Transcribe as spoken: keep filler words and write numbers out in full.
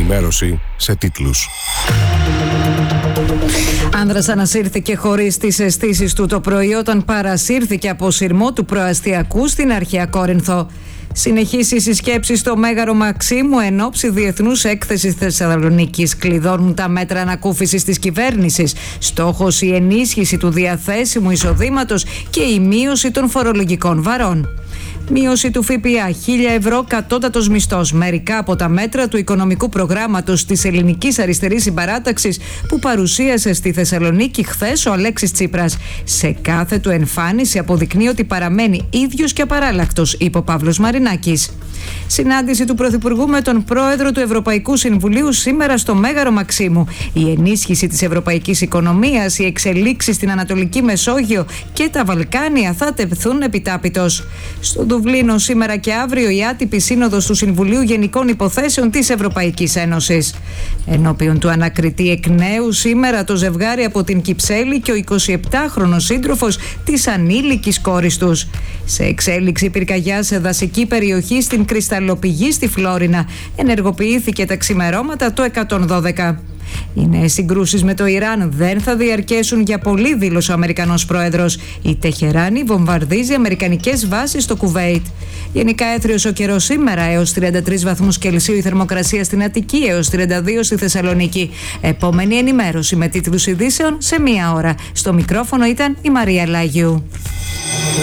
ενημέρωση σε τίτλους. Άνδρας ανασύρθηκε χωρίς τις αισθήσεις του το πρωί όταν παρασύρθηκε από σειρμό του προαστιακού στην αρχαία Κόρινθο. Συνεχίσει οι συσκέψεις στο Μέγαρο Μαξίμου εν ώψη Διεθνούς Έκθεσης Θεσσαλονίκης. Κλειδώνουν τα μέτρα ανακούφισης της κυβέρνησης. Στόχος η ενίσχυση του διαθέσιμου εισοδήματος και η μείωση των φορολογικών βαρών. Μείωση του ΦΠΑ, χίλια ευρώ κατώτατος μισθός. Μερικά από τα μέτρα του οικονομικού προγράμματος της Ελληνικής Αριστερής Συμπαράταξης που παρουσίασε στη Θεσσαλονίκη χθες ο Αλέξης Τσίπρας. Σε κάθε του εμφάνιση αποδεικνύει ότι παραμένει ίδιος και απαράλλακτος, είπε ο Παύλος Μαρινάκης. Συνάντηση του Πρωθυπουργού με τον Πρόεδρο του Ευρωπαϊκού Συμβουλίου σήμερα στο Μέγαρο Μαξίμου. Η ενίσχυση της ευρωπαϊκής οικονομίας, οι εξελίξεις στην Ανατολική Μεσόγειο και τα Βαλκάνια θα τεθούν επιτάπητος. Στο Δουβλίνο σήμερα και αύριο η άτυπη σύνοδος του Συμβουλίου Γενικών Υποθέσεων της Ευρωπαϊκής Ένωσης. Ενώπιον του ανακριτή εκ νέου σήμερα το ζευγάρι από την Κυψέλη και ο εικοσιεπτάχρονος σύντροφος της ανήλικης κόρης τους. Σε εξέλιξη πυρκαγιά σε δασική περιοχή στην Κρυσταλλοπηγή στη Φλόρινα ενεργοποιήθηκε τα ξημερώματα το εκατόν δώδεκα. Οι νέες συγκρούσεις με το Ιράν δεν θα διαρκέσουν για πολύ, δήλωσε ο Αμερικανός πρόεδρος. Η Τεχεράνη βομβαρδίζει αμερικανικές βάσεις στο Κουβέιτ. Γενικά έθριος ο καιρός σήμερα, έως τριάντα τρεις βαθμούς Κελσίου η θερμοκρασία στην Αττική, έως τριάντα δύο στη Θεσσαλονίκη. Επόμενη ενημέρωση με τίτλους ειδήσεων σε μία ώρα. Στο μικρόφωνο ήταν η Μαρία Λάγιου.